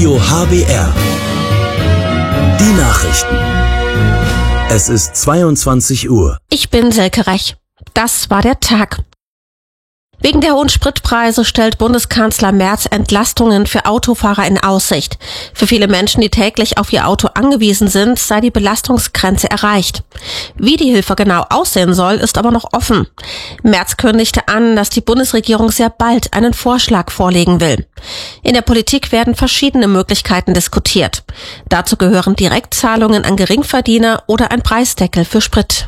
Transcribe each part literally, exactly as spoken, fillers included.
Radio H B R. Die Nachrichten. Es ist zweiundzwanzig Uhr. Ich bin Silke Rech. Das war der Tag. Wegen der hohen Spritpreise stellt Bundeskanzler Merz Entlastungen für Autofahrer in Aussicht. Für viele Menschen, die täglich auf ihr Auto angewiesen sind, sei die Belastungsgrenze erreicht. Wie die Hilfe genau aussehen soll, ist aber noch offen. Merz kündigte an, dass die Bundesregierung sehr bald einen Vorschlag vorlegen will. In der Politik werden verschiedene Möglichkeiten diskutiert. Dazu gehören Direktzahlungen an Geringverdiener oder ein Preisdeckel für Sprit.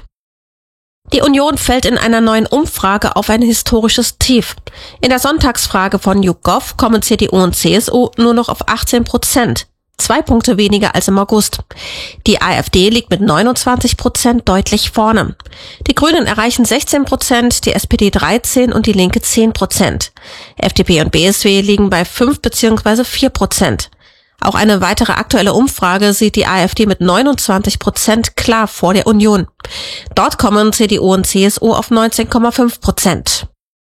Die Union fällt in einer neuen Umfrage auf ein historisches Tief. In der Sonntagsfrage von YouGov kommen C D U und C S U nur noch auf achtzehn Prozent. Zwei Punkte weniger als im August. Die AfD liegt mit neunundzwanzig Prozent deutlich vorne. Die Grünen erreichen sechzehn Prozent, die S P D dreizehn und die Linke zehn Prozent. F D P und B S W liegen bei fünf bzw. vier Prozent. Auch eine weitere aktuelle Umfrage sieht die AfD mit neunundzwanzig Prozent klar vor der Union. Dort kommen C D U und C S U auf neunzehn Komma fünf Prozent.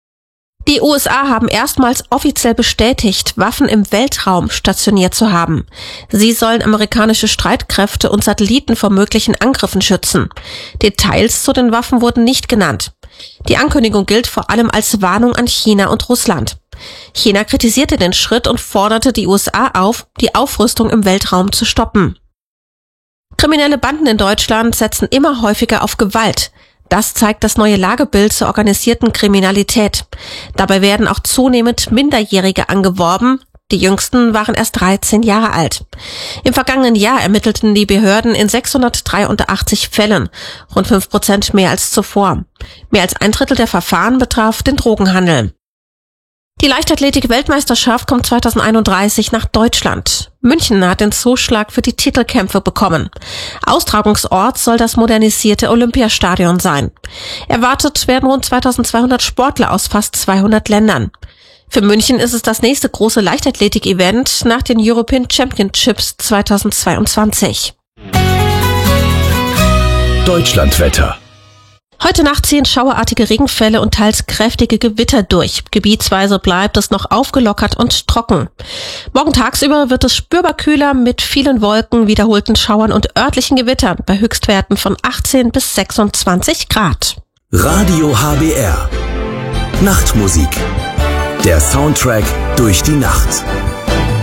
Die U S A haben erstmals offiziell bestätigt, Waffen im Weltraum stationiert zu haben. Sie sollen amerikanische Streitkräfte und Satelliten vor möglichen Angriffen schützen. Details zu den Waffen wurden nicht genannt. Die Ankündigung gilt vor allem als Warnung an China und Russland. China kritisierte den Schritt und forderte die U S A auf, die Aufrüstung im Weltraum zu stoppen. Kriminelle Banden in Deutschland setzen immer häufiger auf Gewalt. Das zeigt das neue Lagebild zur organisierten Kriminalität. Dabei werden auch zunehmend Minderjährige angeworben. Die jüngsten waren erst dreizehn Jahre alt. Im vergangenen Jahr ermittelten die Behörden in sechshundertdreiundachtzig Fällen, rund fünf Prozent mehr als zuvor. Mehr als ein Drittel der Verfahren betraf den Drogenhandel. Die Leichtathletik-Weltmeisterschaft kommt zweitausendeinunddreißig nach Deutschland. München hat den Zuschlag für die Titelkämpfe bekommen. Austragungsort soll das modernisierte Olympiastadion sein. Erwartet werden rund zweitausendzweihundert Sportler aus fast zweihundert Ländern. Für München ist es das nächste große Leichtathletik-Event nach den European Championships zweitausendzweiundzwanzig. Deutschlandwetter. Heute Nacht ziehen schauerartige Regenfälle und teils kräftige Gewitter durch. Gebietsweise bleibt es noch aufgelockert und trocken. Morgen tagsüber wird es spürbar kühler mit vielen Wolken, wiederholten Schauern und örtlichen Gewittern bei Höchstwerten von achtzehn bis sechsundzwanzig Grad. Radio H B R. Nachtmusik. Der Soundtrack durch die Nacht.